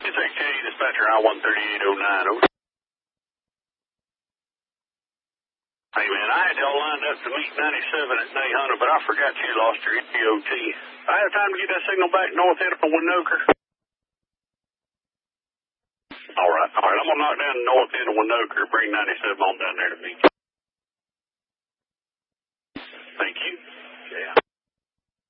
It's XJ dispatcher I-13809. Hey, man, I had y'all lined up to meet 97 at Dayhunter, but I forgot you lost your EOT. I have time to get that signal back north end of Winoker. All right. I'm going to knock down the north end of Winoker, bring 97 on down there to meet you. Thank you. Yeah.